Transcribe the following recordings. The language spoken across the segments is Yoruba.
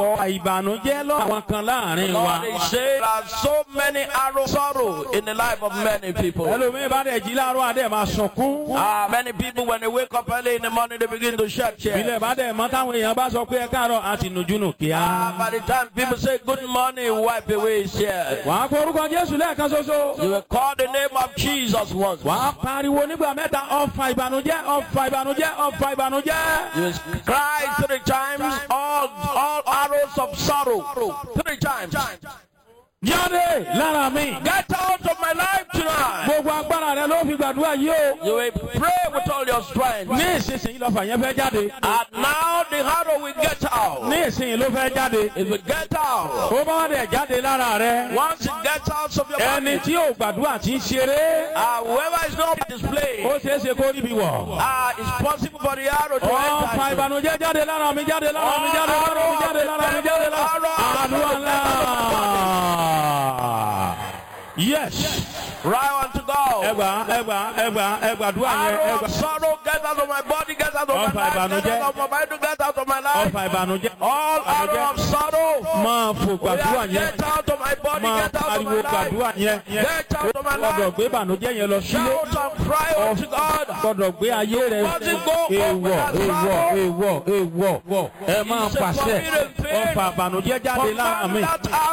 ìbànújẹ́ lọ àwọn kan láàrin wa. Lord is saying there are so many arrows of sorrow in the life of many people. Ẹlòmíì bá dẹ̀ jí láàárọ̀ adé máa sunkún. Many people when they wake up early in the morning they begin to shed tears. Ilé bá dẹ̀ mọ́ táwọn èèyàn bá sọ pé ẹ káàárọ̀ àti nùjúnù kíá. By the time people say good morning, wipe away his tears. Wàá kó orúkọ Jésù lẹ́ẹ̀kan ṣoṣo. You will call the name of Jesus once. Wàá pariwo nígbà mẹ́ta ọ̀fà ìbànújẹ́ ọ̀fà ìbànújẹ́ ọ̀fà ìbànújẹ́. You will cry 3 times, all arrows of sorrow. 3 times. Jáde lára mi. Get out of my life tonight. Gbogbo agbára rẹ ló fi gbàdúrà yìí o. You will pray with all your strength. Ní ìsinsìnyí lọ́fà yẹn fẹ́ jáde. And now the arrow will get out. Ní ìsinsìnyí ló fẹ́ jáde. It will get out. Ó bá wà dẹ̀ jáde lára rẹ. Once it gets out of your body, Ẹni tí ò gbàdúrà tí ń ṣeré. whoever is not displayed, Ó ṣeé ṣe kó níbi wọ̀. it's possible for the arrow to Ọ̀fà enter. ìbànújẹ́ jáde lára mi jáde lára mi jáde lára mi jáde lára mi jáde lára. Àdúrà ńlá. Yes. Right on to go. Ẹgbàdúrà yẹn. Arrow of sorrow, get out of my body, get out of my life, get out of my mind, get out of my life. Ọ̀fà ìbànújẹ́. All arrow of sorrow, Máa fò gbàdúrà yẹn. get out of my body, Máa get out of my pariwo life. gbàdúrà yẹn. Get out of my Gbọ́dọ̀ life. gbé ìbànújẹ́ yẹn lọ sílé. Shout and cry unto God. Gbọ́dọ̀ gbé ayé rẹ̀. Èèwọ̀. Ẹ máa pàṣẹ. Ọ̀fà ìbànújẹ́ jáde lára mi.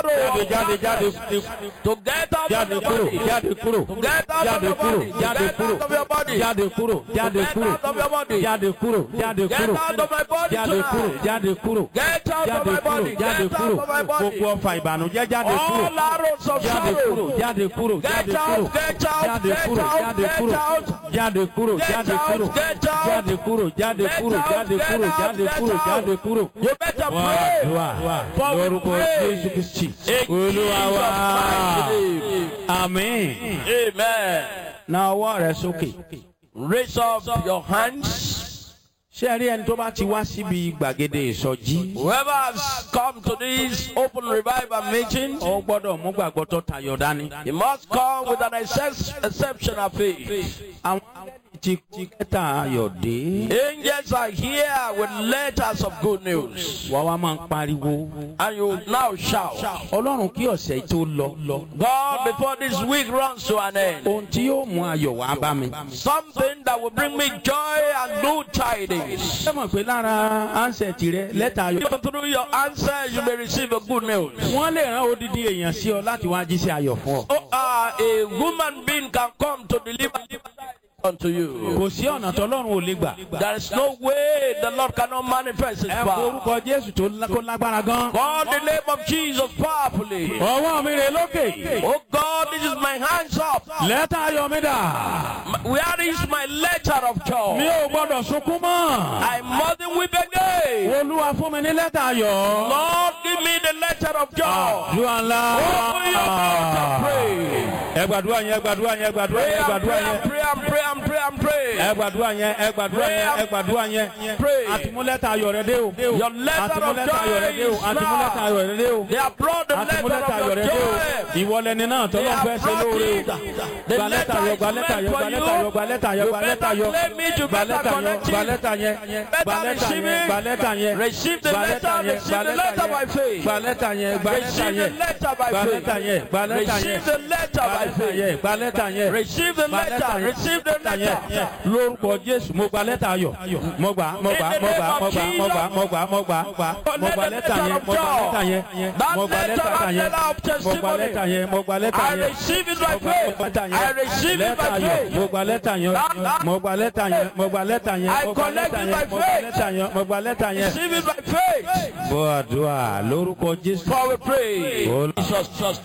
Jáde. To get out of Jáde your kúrò. body. Jáde kúrò. Get out of Jáde your kúrò. body. Jáde Get kúrò. out of your body. Jáde kúrò. Jáde Get kúrò. out of your body. Jáde kúrò. Jáde Get kúrò. out of my body Jáde kúrò. tonight. Jáde kúrò. Get out of Jáde my kúrò. body. Jáde Get kúrò. out of my body. Gbogbo ọ̀fà ìbànújẹ́ jáde kúrò. All arrows of Jáde kúrò. sorrow. Jáde kúrò. Get Jáde out, kúrò. get out, Jáde get kúrò. out, Jáde get kúrò. out. Jáde kúrò. Get Jáde out, kúrò. get out. Jáde kúrò. Jáde Get kúrò. out, Jáde get kúrò. out, Jáde get kúrò. out. Jáde kúrò. You better Wá pray. àdúrà For we lórúkọ pray. Jésù Kristi. In Olúwa wa. Jesus' mighty name. Àmín. Amen. Na ọwọ́ rẹ sókè. Raise up your hands. Ṣé ẹ rí ẹni tó bá ti wá síbi gbàgede ìsọjí? Whoever has come to this open revival meeting, Ó gbọ́dọ̀ mú gbàgbọ́ tó tayọ dání. he must come with an exceptional faith. Àwọn ti kẹta ayọ̀ dé. Angels are here with letters of good news. Wàá wá máa ń pariwo. And you now shout, Ọlọ́run kí ọ̀sẹ̀ tó lọ. God, before this week runs to an end, Ohun tí yóò mú ayọ̀ wá bá mi. something that will bring me joy and good tidings. Ṣé mọ̀ pé lára ánsẹ̀tì rẹ lẹ́tà ayọ̀? Even through your answer, you may receive a good news. Wọ́n lè rán odidi èèyàn sí ọ láti wá jíṣẹ́ ayọ̀ fún ọ. A woman being can come to deliver unto you. Kò sí ọ̀nà tọ́lọ́run ò lè gbà. There is no way the Lord cannot manifest His Ẹ power. forúkọ Jésù tó lágbára gan. Call the name of Jesus powerfully. Ọwọ́ mi rè lókè. Oh God, this is my hands up. Lẹ́tà ayọ̀ mi dà. Where is my letter of Mi joy? ò gbọ́dọ̀ sunkún mọ́. I mustn't weep again. Olúwa fún mi ní lẹ́tà ayọ̀. Lord, give me the letter of joy. Àdúrà ńlá. Open your mouth and pray. Ẹ gbàdúrà yẹn, ẹ gbàdúrà yẹn, ẹ gbàdúrà Pray yẹn, ẹ and gbàdúrà pray yẹn. and pray and pray and pray and pray. Ẹ gbàdúrà yẹn, ẹ gbàdúrà yẹn, ẹ gbàdúrà yẹn. Pray. Àtìmúlẹ́tà ayọ̀ rẹ dé o. Your letter of Àtìmúlẹ́tà ayọ̀ rẹ dé o. joy is Àtìmúlẹ́tà ayọ̀ rẹ dé o. They have brought the letter Àtìmúlẹ́tà ayọ̀ of rẹ your dé o. joy. Ìwọlẹ́ni náà They tọ́lọ́ fẹ́ have ṣe lóore o. brought it. The Gba lẹ́tà letter ayọ̀, is gba lẹ́tà ayọ̀, meant gba for lẹ́tà ayọ̀, you. gba lẹ́tà ayọ̀, You gba lẹ́tà better ayọ̀. claim it, you Gba better lẹ́tà yẹn, connect gba it. lẹ́tà yẹn, gba Better lẹ́tà receive yẹn, it. gba lẹ́tà yẹn. Receive the Gba letter, lẹ́tà yẹn, receive gba the lẹ́tà letter by yẹn. faith. Gba lẹ́tà yẹn, gba lẹ́tà Receive the yẹn. letter by Gba lẹ́tà faith. yẹn, gba lẹ́tà yẹn. Receive the letter by faith. Gba lẹ́tà yẹn. Receive the letter, receive the letter. Lórúkọ Jésù, mo gba lẹ́tà ayọ̀. Mo gbà, mo gbà, mo gbà, mo gbà, mo gbà, mo gbà, mo gbà, mo gba lẹ́tà yẹn, mo gba lẹ́tà yẹn, mo gba lẹ́tà yẹn, mo gba lẹ́tà yẹn, mo gba lẹ́tà I yẹn. receive it by faith. I receive it by faith. Mo gba lẹ́tà yẹn, mo gba lẹ́tà yẹn, mo gba lẹ́tà yẹn, I mo gba collect lẹ́tà it by yẹn, mo gba faith. lẹ́tà yẹn, mo gba lẹ́tà yẹn. Receive it by faith. Bọ́ àdúrà lórúkọ Jésù. For we pray. Olú- Jesus.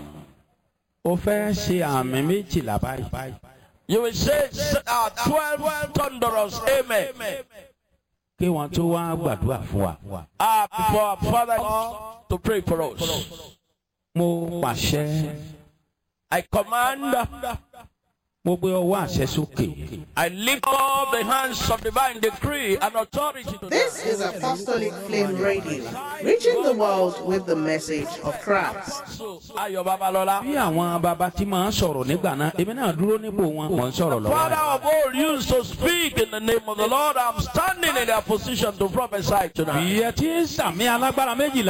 O fẹ́ ṣe àmì méjìlá báyìí. You will say 12 thunderous amen. Kí wọ́n tó wá gbàdúrà fún wa. Before our Father to pray for us. Mo pàṣẹ, I command, mo gbé ọwọ́ àṣẹ sókè. I lift up the hands of divine decree and authority to This is Apostolic Flame Radio, reaching the world with the message of Christ. Ayo Babalola. Bí àwọn bàbá tí máa ń sọ̀rọ̀ nígbà náà, èmi náà dúró nípò wọn, mò ń sọ̀rọ̀ lọ́wọ́. Father of all used to speak in the name of the Lord, I'm standing in their position to prophesy tonight. Ìyẹn tí ń sàmì alágbára méjìlá.